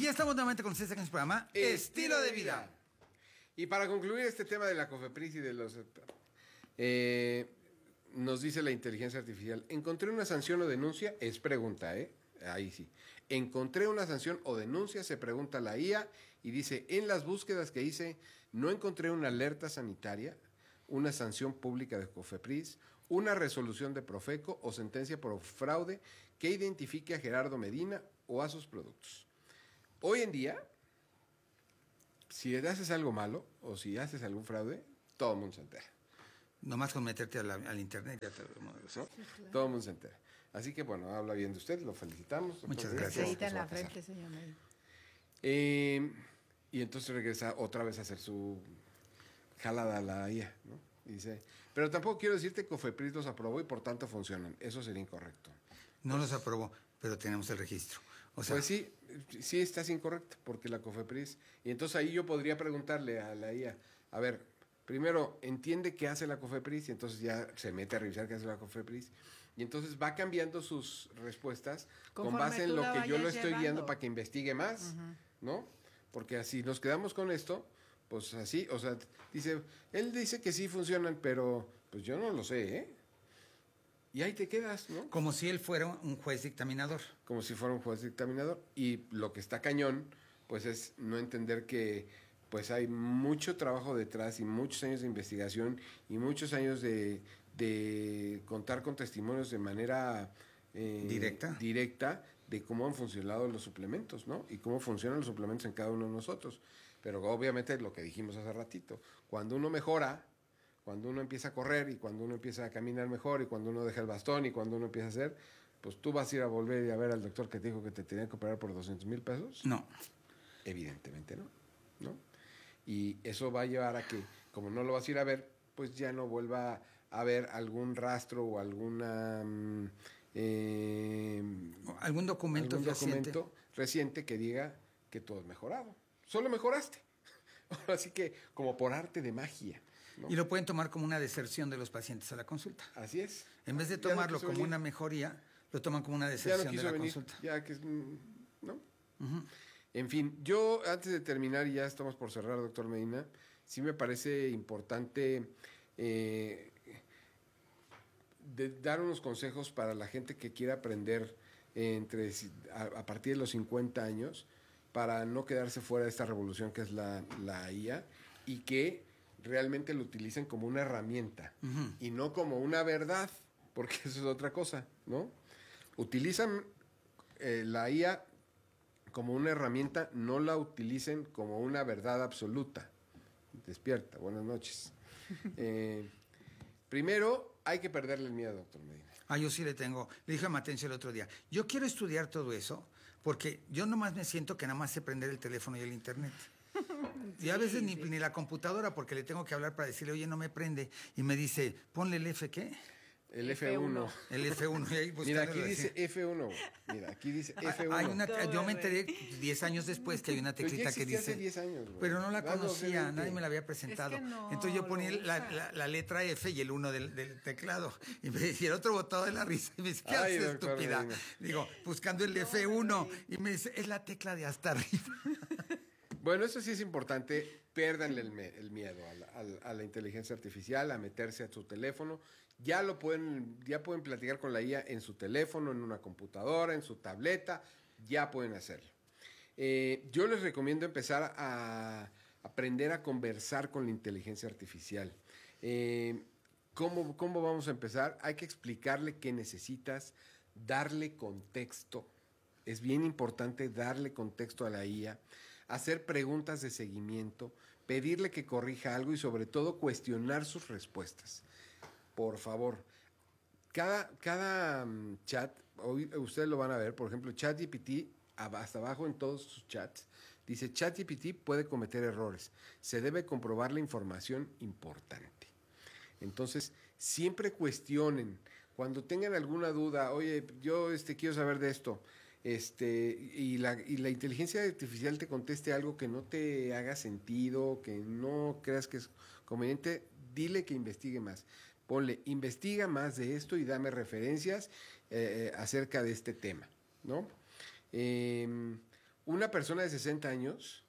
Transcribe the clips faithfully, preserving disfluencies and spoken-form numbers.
ya estamos nuevamente con ustedes en su programa Estilo de Vida. Y para concluir este tema de la COFEPRIS y de los... Eh, nos dice la inteligencia artificial, encontré una sanción o denuncia, es pregunta, ¿eh? Ahí sí. Encontré una sanción o denuncia, se pregunta la I A, y dice, en las búsquedas que hice, no encontré una alerta sanitaria, una sanción pública de COFEPRIS, una resolución de Profeco o sentencia por fraude que identifique a Gerardo Medina o a sus productos. Hoy en día, si haces algo malo o si haces algún fraude, todo el mundo se entera. Nomás con meterte a la, al internet ya te lo ¿no? Sí, claro. Todo el mundo se entera. Así que bueno, habla bien de usted, lo felicitamos. Muchas gracias. En la frente, señor Medina. Eh, y entonces regresa otra vez a hacer su jalada a la I A, ¿no? Dice, pero tampoco quiero decirte que COFEPRIS los aprobó y por tanto funcionan. Eso sería incorrecto. No los aprobó, pero tenemos el registro. O sea, pues sí, sí estás incorrecto, porque la COFEPRIS... Y entonces ahí yo podría preguntarle a la I A, a ver, primero, entiende qué hace la COFEPRIS y entonces ya se mete a revisar qué hace la COFEPRIS y entonces va cambiando sus respuestas Conforme con base en lo que yo lo estoy llevando. guiando para que investigue más, uh-huh. ¿no? Porque así nos quedamos con esto... Pues así, o sea, dice, él dice que sí funcionan, pero pues yo no lo sé, ¿eh? Y ahí te quedas, ¿no? Como si él fuera un juez dictaminador. Como si fuera un juez dictaminador. Y lo que está cañón, pues es no entender que pues hay mucho trabajo detrás y muchos años de investigación y muchos años de, de contar con testimonios de manera... Eh, directa directa de cómo han funcionado los suplementos, ¿no? Y cómo funcionan los suplementos en cada uno de nosotros. Pero obviamente lo que dijimos hace ratito, cuando uno mejora, cuando uno empieza a correr y cuando uno empieza a caminar mejor y cuando uno deja el bastón y cuando uno empieza a hacer, pues tú vas a ir a volver y a ver al doctor que te dijo que te tenía que operar por doscientos mil pesos. No. Evidentemente no, ¿no? Y eso va a llevar a que, como no lo vas a ir a ver, pues ya no vuelva a haber algún rastro o alguna... Mmm, Eh, algún documento, algún reciente. documento reciente que diga que todo es mejorado. Solo mejoraste. Así que, como por arte de magia, ¿no? Y lo pueden tomar como una deserción de los pacientes a la consulta. Así es. En vez de Ya tomarlo no como venir. una mejoría, lo toman como una deserción ya no de la venir, consulta. Ya que es, ¿no? Uh-huh. En fin, yo antes de terminar, y ya estamos por cerrar, doctor Medina, sí me parece importante eh, de dar unos consejos para la gente que quiera aprender entre a, a partir de los cincuenta años para no quedarse fuera de esta revolución que es la, la I A y que realmente lo utilicen como una herramienta uh-huh. y no como una verdad, porque eso es otra cosa, ¿no? Utilizan eh, la I A como una herramienta, no la utilicen como una verdad absoluta. Despierta, buenas noches. eh, primero, hay que perderle el miedo, doctor Medina. Ah, yo sí le tengo. Le dije a Matencio el otro día, yo quiero estudiar todo eso, porque yo nomás me siento que nada más sé prender el teléfono y el internet. Sí, y a veces ni, sí. ni la computadora, porque le tengo que hablar para decirle, oye, no me prende. Y me dice, ponle el F, ¿qué? El F uno. El F uno. Y ahí Mira, aquí dice F uno. Mira, aquí dice F uno. Hay una, yo me enteré diez años después que hay una teclita que dice... hace diez años, güey. Pero no la conocía, nadie me la había presentado. Es que no, Entonces yo ponía la, la, la letra F y el uno del, del teclado. Y, me, y el otro botado de la risa. Y me dice, ¿qué haces, estúpida? Medina. Digo, buscando el F uno. Y me dice, es la tecla de hasta arriba. Bueno, eso sí es importante, pérdanle el, me, el miedo a la, a, la, a la inteligencia artificial, a meterse a su teléfono, ya lo pueden, ya pueden platicar con la I A en su teléfono, en una computadora, en su tableta, ya pueden hacerlo. Eh, yo les recomiendo empezar a aprender a conversar con la inteligencia artificial. Eh, ¿cómo, ¿Cómo vamos a empezar? Hay que explicarle qué necesitas, darle contexto. Es bien importante darle contexto a la I A, hacer preguntas de seguimiento, pedirle que corrija algo y sobre todo cuestionar sus respuestas. Por favor, cada, cada um, chat, hoy ustedes lo van a ver, por ejemplo, ChatGPT, hasta abajo en todos sus chats, dice ChatGPT puede cometer errores, se debe comprobar la información importante. Entonces, siempre cuestionen, cuando tengan alguna duda, oye, yo este, quiero saber de esto, este y la, y la inteligencia artificial te conteste algo que no te haga sentido, que no creas que es conveniente, dile que investigue más. Ponle, investiga más de esto y dame referencias eh, acerca de este tema, ¿no? Eh, Una persona de sesenta años,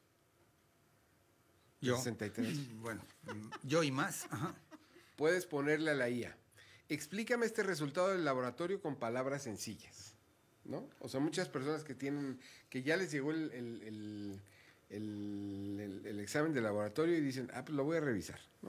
Yo. sesenta y tres, Bueno, yo y más. Ajá. puedes ponerle a la I A, explícame este resultado del laboratorio con palabras sencillas, ¿no? O sea, muchas personas que tienen, que ya les llegó el, el, el, el, el, el examen de laboratorio y dicen, ah, pues lo voy a revisar, ¿no?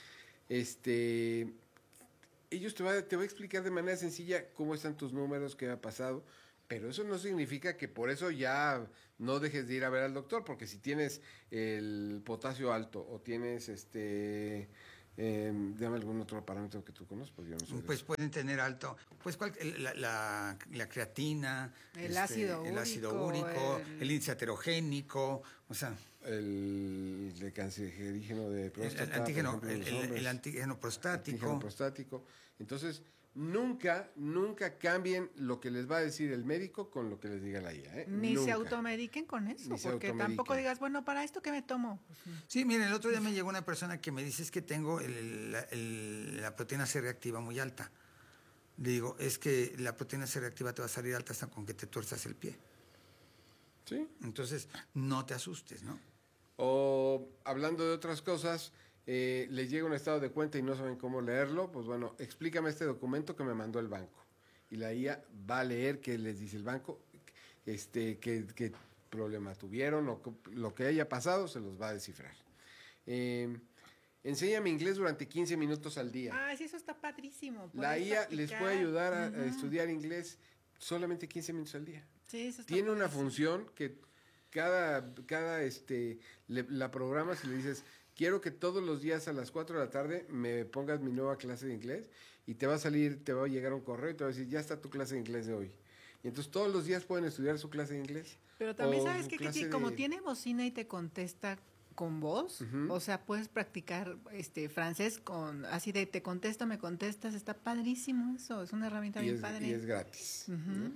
Este, ellos te van te va a explicar de manera sencilla cómo están tus números, qué ha pasado, pero eso no significa que por eso ya no dejes de ir a ver al doctor, porque si tienes el potasio alto o tienes este... Eh, dame algún otro parámetro que tú conozcas, porque yo no sé. Pues eso. Pueden tener alto, pues cual, la, la, la creatina, el, este, ácido, el úrico, ácido úrico, el... el índice heterogénico, o sea... El de cancerígeno de próstata. El antígeno, ejemplo, el, el, el antígeno prostático. Antígeno prostático. Entonces, nunca, nunca cambien lo que les va a decir el médico con lo que les diga la I A. ¿eh? Ni Nunca. se automediquen con eso, Ni se porque automediquen. tampoco digas, bueno, ¿para esto qué me tomo? Sí, miren, el otro día me llegó una persona que me dice es que tengo el, la, el, la proteína C reactiva muy alta. Le digo, es que la proteína C reactiva te va a salir alta hasta con que te tuerzas el pie. Sí. Entonces, no te asustes, ¿no? O hablando de otras cosas, eh, les llega un estado de cuenta y no saben cómo leerlo, pues bueno, explícame este documento que me mandó el banco. Y la I A va a leer qué les dice el banco, este, qué, qué problema tuvieron o lo que haya pasado, se los va a descifrar. Eh, enséñame inglés durante quince minutos al día. Ah, sí, eso está padrísimo. La I A les puede ayudar a, uh-huh. a estudiar inglés solamente quince minutos al día. Sí, eso está Tiene una padrísimo. función que cada, cada este, le, la programas y le dices, quiero que todos los días a las cuatro de la tarde me pongas mi nueva clase de inglés y te va a salir, te va a llegar un correo y te va a decir, ya está tu clase de inglés de hoy. Y entonces todos los días pueden estudiar su clase de inglés. Pero también o sabes su que, clase de- como tiene bocina y te contesta con voz, Ujú. o sea, puedes practicar este francés con así de te contesto, me contestas, está padrísimo eso, es una herramienta y bien es, padre. y es gratis. Ujú. ¿no?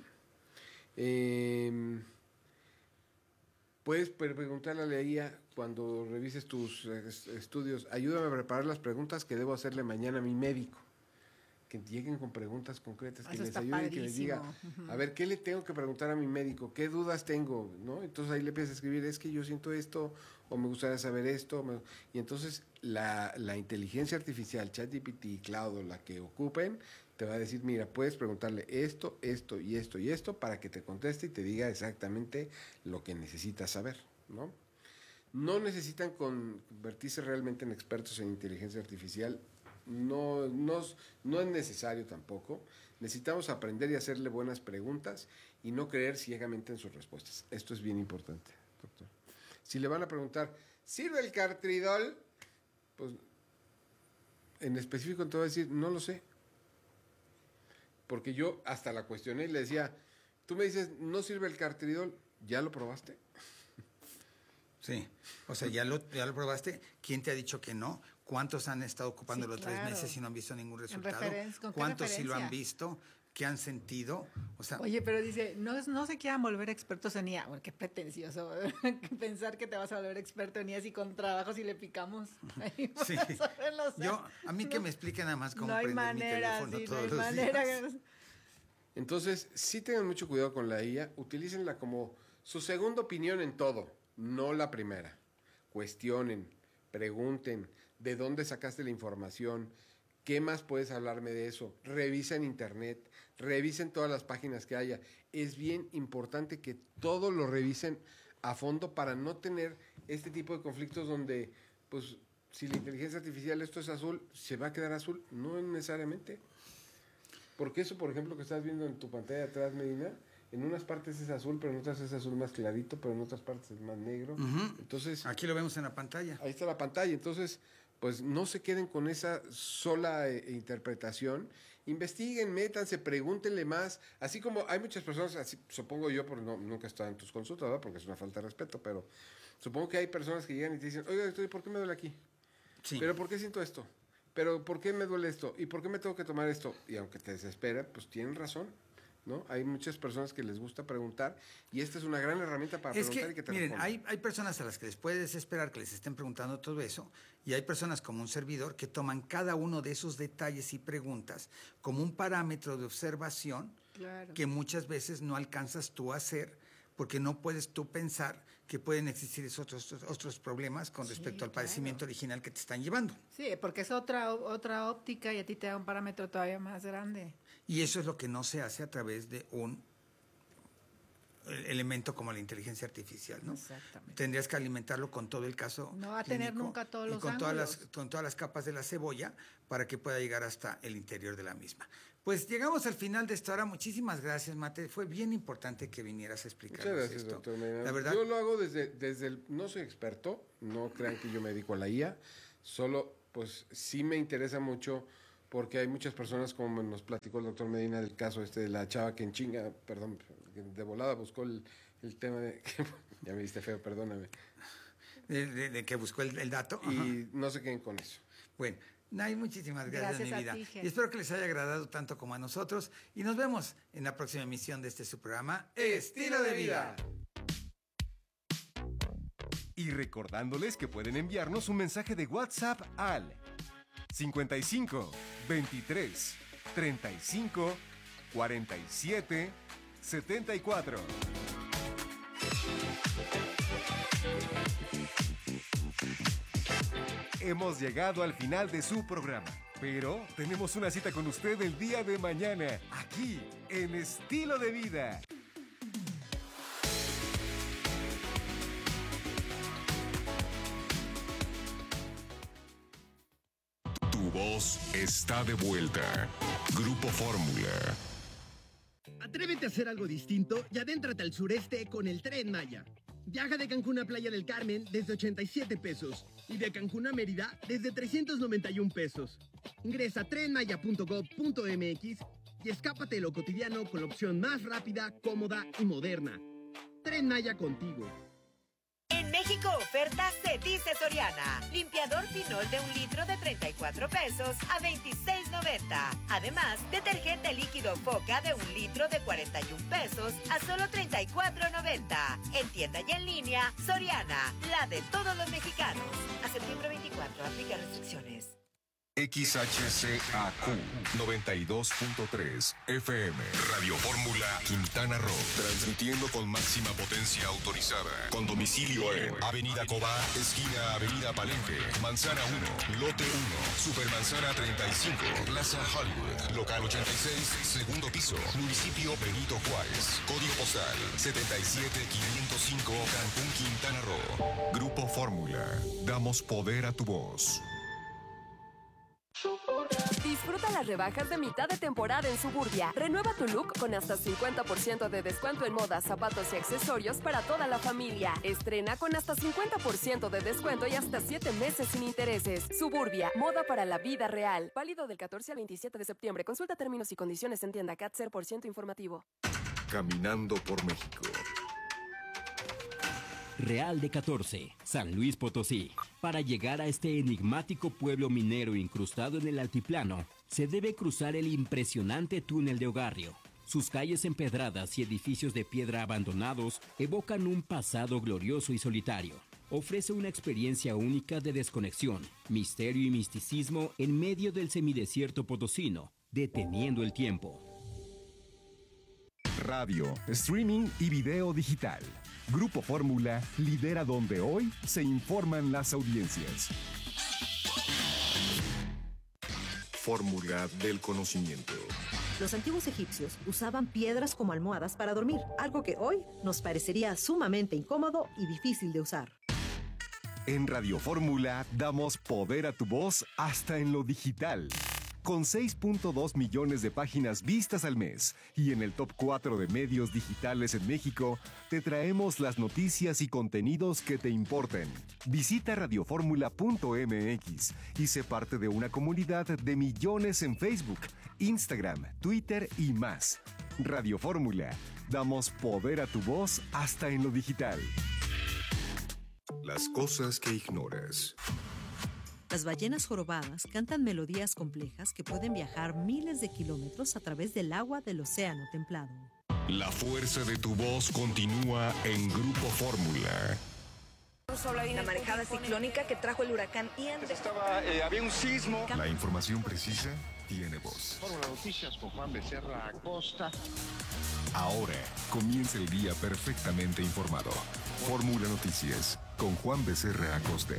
Eh, puedes pre- preguntarle a la I A cuando revises tus eh, estudios, ayúdame a preparar las preguntas que debo hacerle mañana a mi médico. Que lleguen con preguntas concretas, que Eso les está ayude y que les diga, padrísimo. Ujú. a ver, ¿qué le tengo que preguntar a mi médico? ¿Qué dudas tengo? ¿No? Entonces ahí le empiezas a escribir, es que yo siento esto, o me gustaría saber esto. me- Y entonces la, la inteligencia artificial, ChatGPT, Cloud, o la que ocupen, te va a decir, mira, puedes preguntarle esto, esto y esto y esto para que te conteste y te diga exactamente lo que necesitas saber, ¿no? No necesitan convertirse realmente en expertos en inteligencia artificial. No, no, no es necesario tampoco. Necesitamos aprender y hacerle buenas preguntas y no creer ciegamente en sus respuestas. Esto es bien importante, doctor. Si le van a preguntar, ¿sirve el Cartridol? Pues en específico te va a decir, no lo sé. Porque yo hasta la cuestioné y le decía, tú me dices, no sirve el Cartridol, ¿ya lo probaste? Sí, o sea, ya lo, ya lo probaste. ¿Quién te ha dicho que no? ¿Cuántos han estado ocupándolo Sí, tres claro. meses y no han visto ningún resultado? referen- ¿con qué ¿Cuántos sí lo han referencia? visto? ¿Qué han sentido? O sea, Oye, pero dice, no, no se quieran volver expertos en I A. Bueno, qué pretencioso pensar que te vas a volver experto en I A si con trabajos y le picamos. Ahí vas sí. a verlo, o sea, Yo, a mí que no- me expliquen nada más cómo no hay prender manera, mi teléfono sí, no todos hay los manera. días. Entonces, sí tengan mucho cuidado con la I A, utilícenla como su segunda opinión en todo, no la primera. Cuestionen, pregunten, ¿de dónde sacaste la información? ¿Qué más puedes hablarme de eso? Revisen internet, revisen todas las páginas que haya. Es bien importante que todo lo revisen a fondo para no tener este tipo de conflictos donde, pues, si la inteligencia artificial esto es azul, ¿se va a quedar azul? No necesariamente. Porque eso, por ejemplo, que estás viendo en tu pantalla de atrás, Medina, en unas partes es azul, pero en otras es azul más clarito, pero en otras partes es más negro. Ujú. Entonces, Aquí lo vemos en la pantalla. ahí está la pantalla. Entonces, pues no se queden con esa sola eh, interpretación. Investiguen, métanse, pregúntenle más. Así como hay muchas personas, así supongo yo, porque no, nunca he estado en tus consultas, ¿verdad? Porque es una falta de respeto, pero supongo que hay personas que llegan y te dicen, oiga, doctor, ¿y por qué me duele aquí? Sí. ¿Pero por qué siento esto? ¿Pero por qué me duele esto? ¿Y por qué me tengo que tomar esto? Y aunque te desespera, pues tienen razón, ¿no? Hay muchas personas que les gusta preguntar y esta es una gran herramienta para Es preguntar que, y que te miren, respondan. hay, hay personas a las que les puede desesperar que les estén preguntando todo eso, y hay personas como un servidor que toman cada uno de esos detalles y preguntas como un parámetro de observación Claro. que muchas veces no alcanzas tú a hacer porque no puedes tú pensar que pueden existir esos otros, otros problemas con respecto Sí, al padecimiento claro. original que te están llevando. Sí, porque es otra, otra óptica y a ti te da un parámetro todavía más grande. Y eso es lo que no se hace a través de un elemento como la inteligencia artificial, ¿no? Exactamente. Tendrías que alimentarlo con todo el caso No va a tener clínico nunca todos y los con todas las ángulos. con todas las capas de la cebolla para que pueda llegar hasta el interior de la misma. Pues llegamos al final de esta hora. Muchísimas gracias, Mate. Fue bien importante que vinieras a explicarnos Muchas gracias, esto. doctor Medina. La verdad, Yo lo hago desde, desde el... No soy experto, no crean que yo me dedico a la I A, solo pues sí me interesa mucho porque hay muchas personas, como nos platicó el doctor Medina, del caso este de la chava que en chinga, perdón, de volada buscó el, el tema de... ya me viste feo, perdóname. de, de- de que buscó el, el dato. Ajá. Y no se queden con eso. Bueno, Nay, muchísimas gracias, Gracias mi a vida. ti, Ger. Y espero que les haya agradado tanto como a nosotros. Y nos vemos en la próxima emisión de este su programa, Estilo de Vida. Y recordándoles que pueden enviarnos un mensaje de WhatsApp al cincuenta y cinco, veintitrés, treinta y cinco, cuarenta y siete, setenta y cuatro. Hemos llegado al final de su programa, pero tenemos una cita con usted el día de mañana, aquí en Estilo de Vida. Tu voz está de vuelta. Grupo Fórmula. Atrévete a hacer algo distinto y adéntrate al sureste con el Tren Maya. Viaja de Cancún a Playa del Carmen desde ochenta y siete pesos y de Cancún a Mérida desde trescientos noventa y un pesos. Ingresa a tren maya punto gob punto m x y escápate de lo cotidiano con la opción más rápida, cómoda y moderna. Tren Maya contigo. En México, oferta se dice Soriana. Limpiador Pinol de un litro de treinta y cuatro pesos a veintiséis noventa. Además, detergente líquido Foca de un litro de cuarenta y un pesos a solo treinta y cuatro noventa. En tienda y en línea, Soriana, la de todos los mexicanos. A septiembre veinticuatro, aplica restricciones. X H C A Q noventa y dos punto tres F M. Radio Fórmula Quintana Roo. Transmitiendo con máxima potencia autorizada. Con domicilio en Avenida Cobá, esquina Avenida Palenque, Manzana uno, Lote uno, Supermanzana treinta y cinco, Plaza Hollywood, Local ochenta y seis, segundo piso, Municipio Benito Juárez. Código postal setenta y siete quinientos cinco, Cancún, Quintana Roo. Grupo Fórmula. Damos poder a tu voz. Disfruta las rebajas de mitad de temporada en Suburbia. Renueva tu look con hasta cincuenta por ciento de descuento en moda, zapatos y accesorios para toda la familia. Estrena con hasta cincuenta por ciento de descuento y hasta siete meses sin intereses. Suburbia, moda para la vida real. Válido del catorce al veintisiete de septiembre. Consulta términos y condiciones en tienda C A T cero por ciento informativo. Caminando por México. Real de catorce, San Luis Potosí. Para llegar a este enigmático pueblo minero incrustado en el altiplano, se debe cruzar el impresionante túnel de Ogarrio. Sus calles empedradas y edificios de piedra abandonados evocan un pasado glorioso y solitario. Ofrece una experiencia única de desconexión, misterio y misticismo en medio del semidesierto potosino, deteniendo el tiempo. Radio, streaming y video digital. Grupo Fórmula lidera donde hoy se informan las audiencias. Fórmula del conocimiento. Los antiguos egipcios usaban piedras como almohadas para dormir, algo que hoy nos parecería sumamente incómodo y difícil de usar. En Radio Fórmula damos poder a tu voz hasta en lo digital. Con seis punto dos millones de páginas vistas al mes y en el top cuatro de medios digitales en México, te traemos las noticias y contenidos que te importen. Visita radio fórmula punto m x y sé parte de una comunidad de millones en Facebook, Instagram, Twitter y más. Radio Fórmula, damos poder a tu voz hasta en lo digital. Las cosas que ignoras. Las ballenas jorobadas cantan melodías complejas que pueden viajar miles de kilómetros a través del agua del océano templado. La fuerza de tu voz continúa en Grupo Fórmula. La marejada ciclónica que trajo el huracán Ian. Estaba, eh, había un sismo. La información precisa tiene voz. Fórmula Noticias con Juan Becerra Acosta. Ahora comienza el día perfectamente informado. Fórmula Noticias con Juan Becerra Acosta.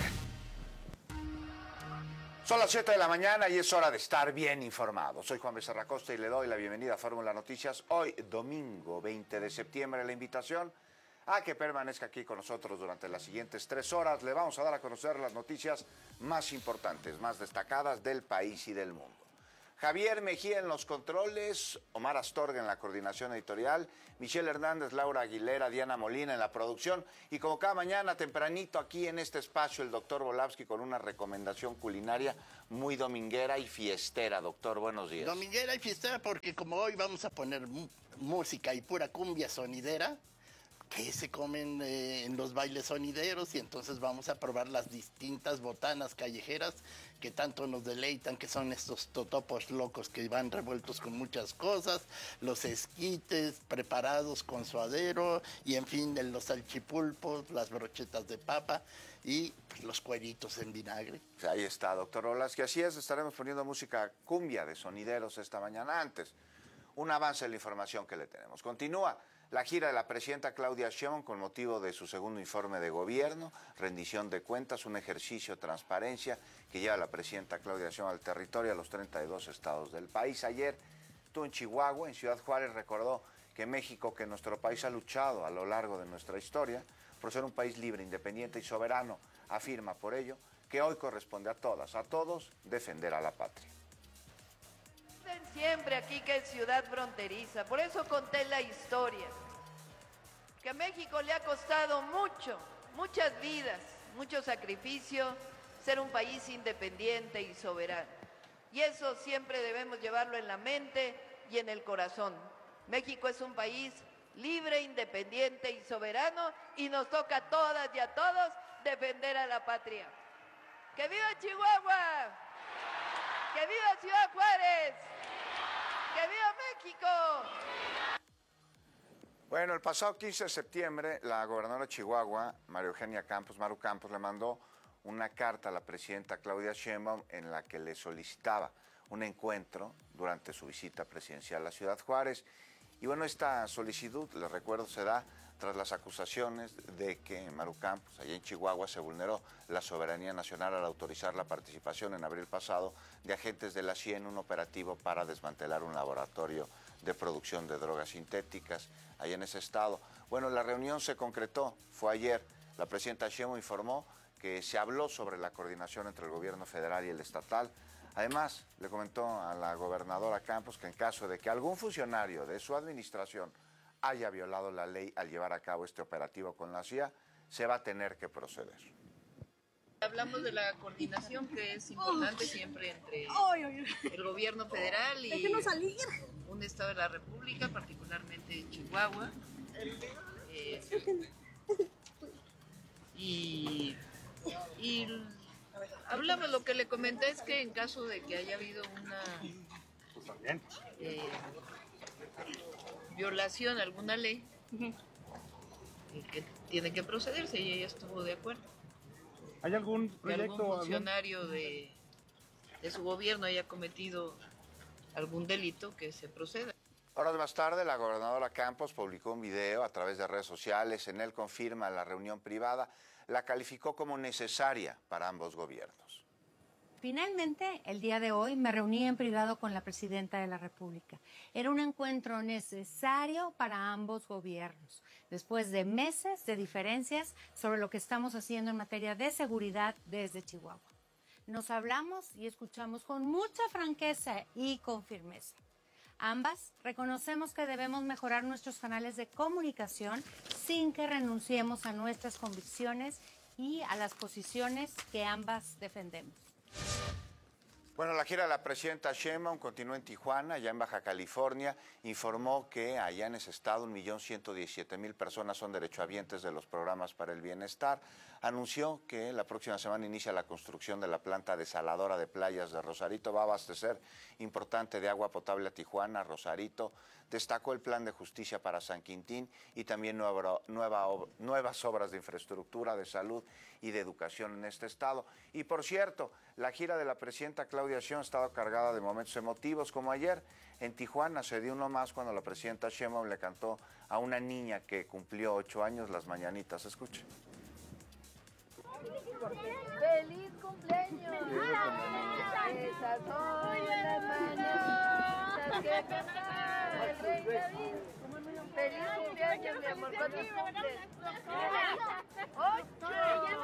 Son las siete de la mañana y es hora de estar bien informado. Soy Juan Becerra Acosta y le doy la bienvenida a Fórmula Noticias. Hoy, domingo veinte de septiembre, la invitación a que permanezca aquí con nosotros durante las siguientes tres horas. Le vamos a dar a conocer las noticias más importantes, más destacadas del país y del mundo. Javier Mejía en los controles, Omar Astorga en la coordinación editorial, Michelle Hernández, Laura Aguilera, Diana Molina en la producción y como cada mañana tempranito aquí en este espacio el doctor Volavsky con una recomendación culinaria muy dominguera y fiestera. Doctor, buenos días. Dominguera y fiestera porque como hoy vamos a poner música y pura cumbia sonidera, que se comen eh, en los bailes sonideros y entonces vamos a probar las distintas botanas callejeras que tanto nos deleitan, que son estos totopos locos que van revueltos con muchas cosas, los esquites preparados con suadero y en fin, los salchipulpos, las brochetas de papa y pues, los cueritos en vinagre. Ahí está, doctor Volavsky. Así es, estaremos poniendo música cumbia de sonideros esta mañana. Antes, un avance de la información que le tenemos. Continúa la gira de la presidenta Claudia Sheinbaum con motivo de su segundo informe de gobierno, rendición de cuentas, un ejercicio de transparencia que lleva la presidenta Claudia Sheinbaum al territorio a los treinta y dos estados del país. Ayer estuvo en Chihuahua, en Ciudad Juárez, recordó que México, que nuestro país ha luchado a lo largo de nuestra historia por ser un país libre, independiente y soberano, afirma por ello que hoy corresponde a todas, a todos, defender a la patria. Siempre aquí que es ciudad fronteriza, por eso conté la historia, que a México le ha costado mucho, muchas vidas, mucho sacrificio, ser un país independiente y soberano. Y eso siempre debemos llevarlo en la mente y en el corazón. México es un país libre, independiente y soberano y nos toca a todas y a todos defender a la patria. ¡Que viva Chihuahua! ¡Que viva Ciudad Juárez! ¡Que viva México! Bueno, el pasado quince de septiembre, la gobernadora de Chihuahua, María Eugenia Campos, Maru Campos, le mandó una carta a la presidenta Claudia Sheinbaum en la que le solicitaba un encuentro durante su visita presidencial a Ciudad Juárez. Y bueno, esta solicitud, les recuerdo, se da tras las acusaciones de que Maru Campos, allá en Chihuahua, se vulneró la soberanía nacional al autorizar la participación en abril pasado de agentes de la C I E en un operativo para desmantelar un laboratorio de producción de drogas sintéticas allá en ese estado. Bueno, la reunión se concretó, fue ayer. La presidenta Sheinbaum informó que se habló sobre la coordinación entre el gobierno federal y el estatal. Además, le comentó a la gobernadora Campos que en caso de que algún funcionario de su administración haya violado la ley al llevar a cabo este operativo con la C I A, se va a tener que proceder. Hablamos de la coordinación que es importante siempre entre el gobierno federal y un estado de la República, particularmente Chihuahua. Eh, y, y hablamos, lo que le comenté es que en caso de que haya habido una eh, violación a alguna ley, eh, que tiene que procederse y ella estuvo de acuerdo. ¿Hay algún proyecto? Que algún funcionario algún... de, de su gobierno haya cometido algún delito, que se proceda. Horas más tarde, la gobernadora Campos publicó un video a través de redes sociales. En él confirma la reunión privada, la calificó como necesaria para ambos gobiernos. Finalmente, el día de hoy me reuní en privado con la presidenta de la República. Era un encuentro necesario para ambos gobiernos, después de meses de diferencias sobre lo que estamos haciendo en materia de seguridad desde Chihuahua. Nos hablamos y escuchamos con mucha franqueza y con firmeza. Ambas reconocemos que debemos mejorar nuestros canales de comunicación sin que renunciemos a nuestras convicciones y a las posiciones que ambas defendemos. Bueno, la gira de la presidenta Sheinbaum continúa en Tijuana, allá en Baja California. Informó que allá en ese estado un millón ciento diecisiete mil personas son derechohabientes de los programas para el bienestar. Anunció que la próxima semana inicia la construcción de la planta desaladora de playas de Rosarito. Va a abastecer importante de agua potable a Tijuana, Rosarito. Destacó el plan de justicia para San Quintín y también nueva, nueva, nuevas obras de infraestructura, de salud y de educación en este estado. Y por cierto, la gira de la presidenta Claudia Claudia Sheinbaum ha estado cargada de momentos emotivos, como ayer en Tijuana se dio uno más cuando la presidenta Sheinbaum le cantó a una niña que cumplió ocho años las mañanitas. Escuchen. ¡Feliz cumpleaños! Esas son las mañanitas que cantaba el rey David. ¡Feliz cumpleaños, mi amor! ¿Cuántos cumples? ¡Ocho!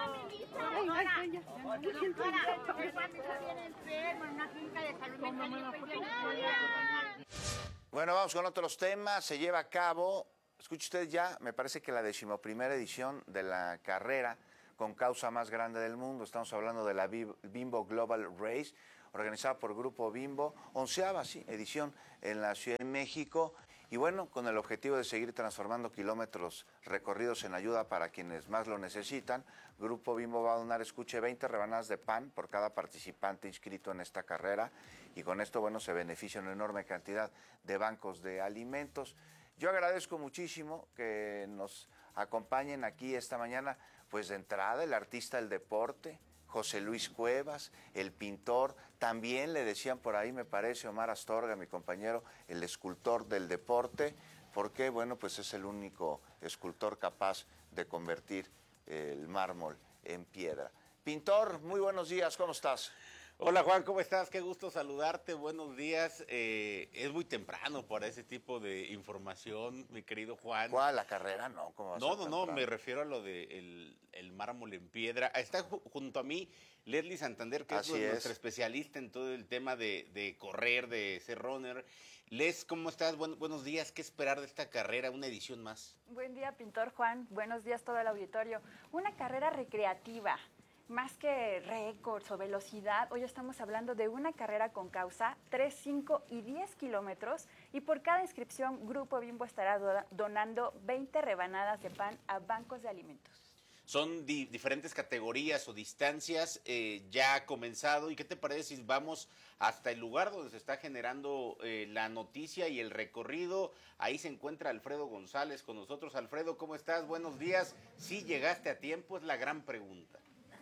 Bueno, vamos con otros temas. Se lleva a cabo, escuche usted ya, me parece que la decimoprimera edición de la carrera con causa más grande del mundo. Estamos hablando de la Bimbo Global Race, organizada por Grupo Bimbo, onceava sí, edición en la Ciudad de México. Y bueno, con el objetivo de seguir transformando kilómetros recorridos en ayuda para quienes más lo necesitan, Grupo Bimbo va a donar, escuche, veinte rebanadas de pan por cada participante inscrito en esta carrera. Y con esto, bueno, se beneficia una enorme cantidad de bancos de alimentos. Yo agradezco muchísimo que nos acompañen aquí esta mañana, pues de entrada el artista del deporte, José Luis Cuevas, el pintor, también le decían por ahí, me parece, Omar Astorga, mi compañero, el escultor del deporte, porque, bueno, pues es el único escultor capaz de convertir el mármol en piedra. Pintor, muy buenos días, ¿cómo estás? Hola Juan, ¿cómo estás? Qué gusto saludarte, buenos días. Eh, es muy temprano para ese tipo de información, mi querido Juan. ¿Cuál? ¿La carrera? No, ¿cómo va a No, ser no, temprano? no, me refiero a lo de el, el mármol en piedra. Está ju- junto a mí Leslie Santander, que Así es, es. nuestra especialista en todo el tema de, de correr, de ser runner. Les, ¿cómo estás? Buen- buenos días, ¿qué esperar de esta carrera? Una edición más. Buen día, pintor Juan. Buenos días todo el auditorio. Una carrera recreativa. Más que récords o velocidad, hoy estamos hablando de una carrera con causa, tres, cinco y diez kilómetros, y por cada inscripción, Grupo Bimbo estará do- donando veinte rebanadas de pan a bancos de alimentos. Son di- diferentes categorías o distancias, eh, ya ha comenzado. ¿Y qué te parece si vamos hasta el lugar donde se está generando eh, la noticia y el recorrido? Ahí se encuentra Alfredo González con nosotros. Alfredo, ¿cómo estás? Buenos días. ¿Sí llegaste a tiempo? Es la gran pregunta.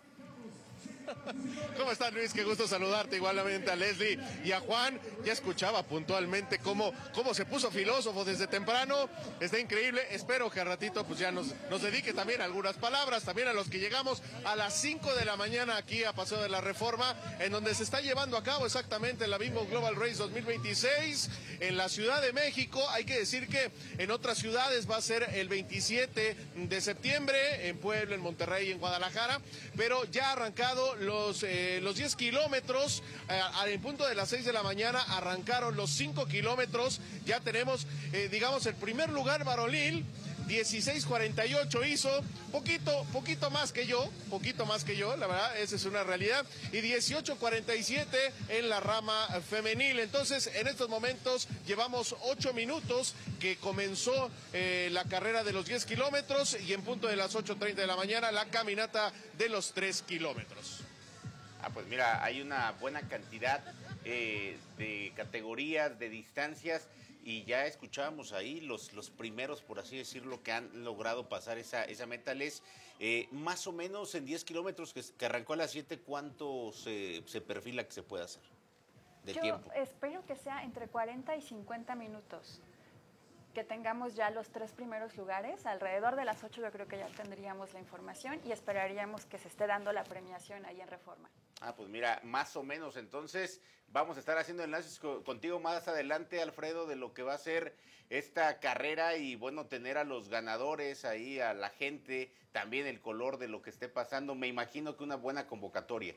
¿Cómo estás, Luis? Qué gusto saludarte, igualmente a Leslie y a Juan. Ya escuchaba puntualmente cómo, cómo se puso filósofo desde temprano. Está increíble. Espero que al ratito pues ya nos, nos dedique también algunas palabras, también a los que llegamos a las cinco de la mañana aquí a Paseo de la Reforma, en donde se está llevando a cabo exactamente la Bimbo Global Race dos mil veintiséis en la Ciudad de México. Hay que decir que en otras ciudades va a ser el veintisiete de septiembre, en Puebla, en Monterrey y en Guadalajara, pero ya ha arrancado los, eh, los diez kilómetros, eh, al punto de las seis de la mañana arrancaron los cinco kilómetros, ya tenemos, eh, digamos, el primer lugar varonil, dieciséis cuarenta y ocho hizo, poquito, poquito más que yo, poquito más que yo, la verdad, esa es una realidad, y dieciocho cuarenta y siete en la rama femenil. Entonces, en estos momentos llevamos ocho minutos que comenzó eh, la carrera de los diez kilómetros y en punto de las ocho treinta de la mañana la caminata de los tres kilómetros. Ah, pues mira, hay una buena cantidad eh, de categorías, de distancias, y ya escuchábamos ahí los, los primeros, por así decirlo, que han logrado pasar esa, esa meta. Les, eh, más o menos en diez kilómetros que, que arrancó a las siete, ¿cuánto se, se perfila que se puede hacer de Yo tiempo? espero que sea entre cuarenta y cincuenta minutos, que tengamos ya los tres primeros lugares. Alrededor de las ocho yo creo que ya tendríamos la información y esperaríamos que se esté dando la premiación ahí en Reforma. Ah, pues mira, más o menos. Entonces, vamos a estar haciendo enlaces co- contigo más adelante, Alfredo, de lo que va a ser esta carrera y, bueno, tener a los ganadores ahí, a la gente, también el color de lo que esté pasando. Me imagino que una buena convocatoria.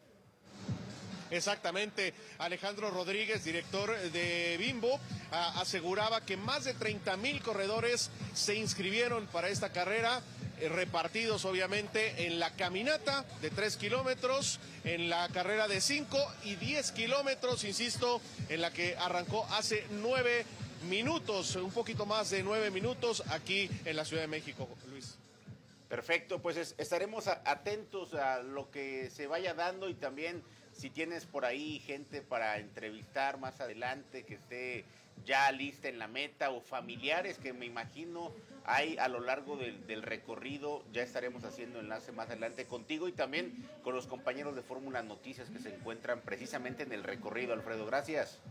Exactamente, Alejandro Rodríguez, director de Bimbo, a, aseguraba que más de treinta mil corredores se inscribieron para esta carrera, eh, repartidos obviamente en la caminata de tres kilómetros, en la carrera de cinco y diez kilómetros, insisto, en la que arrancó hace nueve minutos, un poquito más de nueve minutos aquí en la Ciudad de México, Luis. Perfecto, pues es- estaremos a- atentos a lo que se vaya dando y también si tienes por ahí gente para entrevistar más adelante que esté ya lista en la meta o familiares que me imagino hay a lo largo del, del recorrido. Ya estaremos haciendo enlace más adelante contigo y también con los compañeros de Fórmula Noticias que se encuentran precisamente en el recorrido. Alfredo, gracias.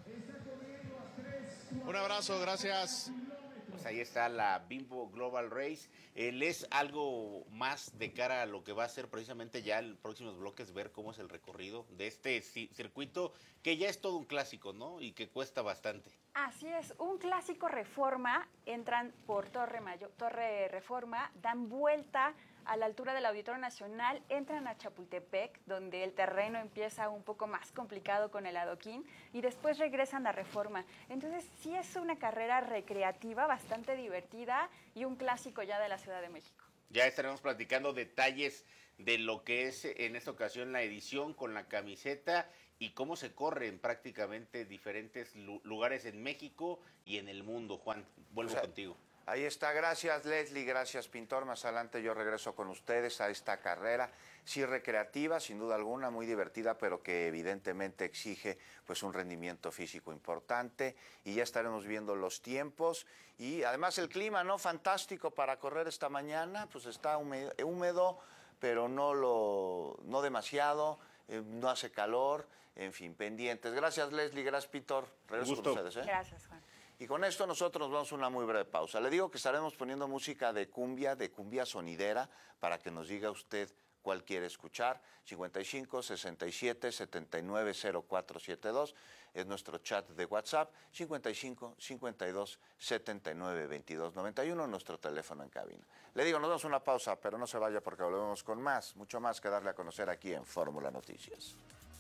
Un abrazo, gracias. Pues ahí está la Bimbo Global Race. Él es algo más de cara a lo que va a ser precisamente ya en próximos bloques, ver cómo es el recorrido de este circuito, que ya es todo un clásico, ¿no? Y que cuesta bastante. Así es, un clásico Reforma, entran por Torre Mayor, Torre Reforma, dan vuelta a la altura del Auditorio Nacional, entran a Chapultepec, donde el terreno empieza un poco más complicado con el adoquín, y después regresan a Reforma. Entonces sí es una carrera recreativa, bastante divertida y un clásico ya de la Ciudad de México. Ya estaremos platicando detalles de lo que es en esta ocasión la edición con la camiseta y cómo se corre en prácticamente diferentes lugares en México y en el mundo. Juan, vuelvo o sea, contigo. Ahí está, gracias Leslie, gracias Pintor. Más adelante yo regreso con ustedes a esta carrera, sí recreativa, sin duda alguna, muy divertida, pero que evidentemente exige pues un rendimiento físico importante, y ya estaremos viendo los tiempos y además el clima, ¿no? Fantástico para correr esta mañana, pues está húmedo, húmedo pero no, lo, no demasiado, eh, no hace calor, en fin, pendientes. Gracias Leslie, gracias Pintor, regreso con ustedes. ¿eh? Gracias Juan. Y con esto nosotros nos vamos a una muy breve pausa. Le digo que estaremos poniendo música de cumbia, de cumbia sonidera, para que nos diga usted cuál quiere escuchar. cincuenta y cinco, sesenta y siete, setenta y nueve, cero cuatro siete dos es nuestro chat de WhatsApp. cincuenta y cinco, cincuenta y dos, setenta y nueve, veintidós noventa y uno, nuestro teléfono en cabina. Le digo, nos damos una pausa, pero no se vaya porque volvemos con más, mucho más que darle a conocer aquí en Fórmula Noticias.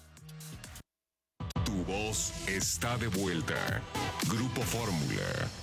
Tu voz está de vuelta. Grupo Fórmula.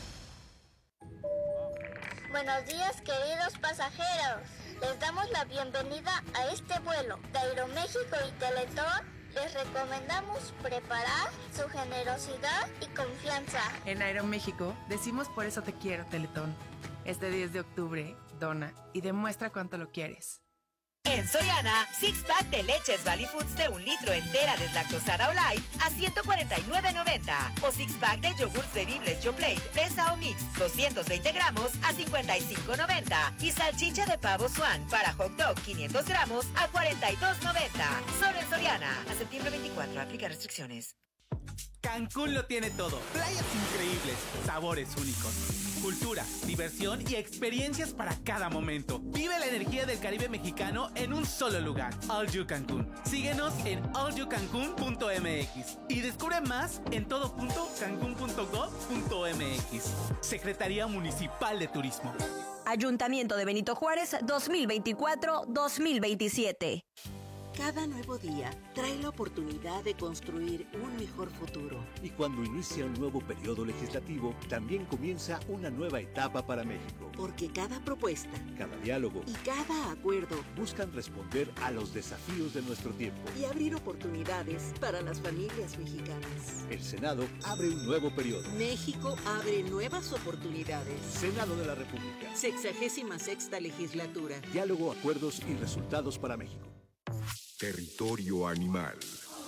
Buenos días, queridos pasajeros. Les damos la bienvenida a este vuelo de Aeroméxico y Teletón. Les recomendamos preparar su generosidad y confianza. En Aeroméxico decimos por eso te quiero, Teletón. Este diez de octubre, dona y demuestra cuánto lo quieres. En Soriana, six pack de leches Valley Foods de un litro entera deslactosada o light a ciento cuarenta y nueve noventa. O six pack de yogurts bebibles Yoplait, Fresa o Mix, doscientos veinte gramos a cincuenta y cinco noventa. Y salchicha de pavo Swan para hot dog quinientos gramos a cuarenta y dos noventa. Solo en Soriana. A septiembre veinticuatro, aplica restricciones. Cancún lo tiene todo. Playas increíbles, sabores únicos, cultura, diversión y experiencias para cada momento. Vive la energía del Caribe mexicano en un solo lugar. All You Cancún. Síguenos en all you cancún punto m x y descubre más en todo punto cancún punto gov punto m x. Secretaría Municipal de Turismo. Ayuntamiento de Benito Juárez dos mil veinticuatro dos mil veintisiete. Cada nuevo día trae la oportunidad de construir un mejor futuro. Y cuando inicia un nuevo periodo legislativo, también comienza una nueva etapa para México. Porque cada propuesta, cada diálogo y cada acuerdo buscan responder a los desafíos de nuestro tiempo y abrir oportunidades para las familias mexicanas. El Senado abre un nuevo periodo. México abre nuevas oportunidades. Senado de la República. Sexagésima sexta legislatura. Diálogo, acuerdos y resultados para México. Territorio animal.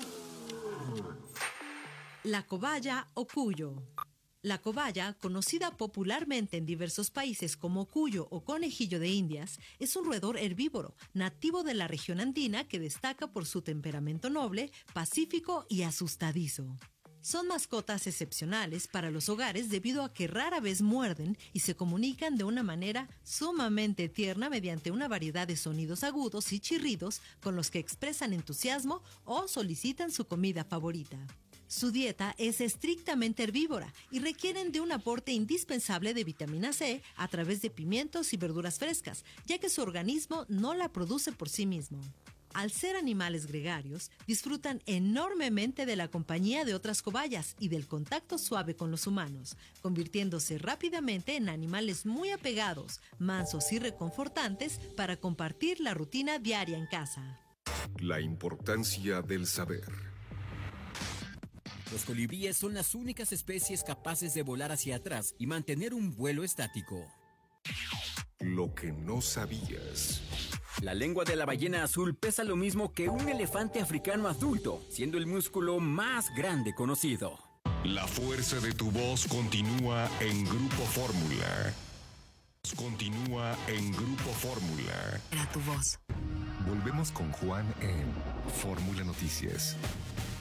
La cobaya o cuyo. La cobaya, conocida popularmente en diversos países como cuyo o conejillo de Indias, es un roedor herbívoro nativo de la región andina que destaca por su temperamento noble, pacífico y asustadizo. Son mascotas excepcionales para los hogares debido a que rara vez muerden y se comunican de una manera sumamente tierna mediante una variedad de sonidos agudos y chirridos con los que expresan entusiasmo o solicitan su comida favorita. Su dieta es estrictamente herbívora y requieren de un aporte indispensable de vitamina C a través de pimientos y verduras frescas, ya que su organismo no la produce por sí mismo. Al ser animales gregarios, disfrutan enormemente de la compañía de otras cobayas y del contacto suave con los humanos, convirtiéndose rápidamente en animales muy apegados, mansos y reconfortantes para compartir la rutina diaria en casa. La importancia del saber. Los colibríes son las únicas especies capaces de volar hacia atrás y mantener un vuelo estático. Lo que no sabías. La lengua de la ballena azul pesa lo mismo que un elefante africano adulto, siendo el músculo más grande conocido. La fuerza de tu voz continúa en Grupo Fórmula. Continúa en Grupo Fórmula. Era tu voz. Volvemos con Juan en Fórmula Noticias.